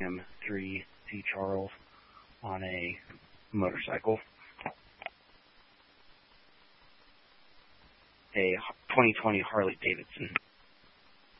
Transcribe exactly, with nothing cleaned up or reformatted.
M three C Charles on a motorcycle. A twenty twenty Harley Davidson.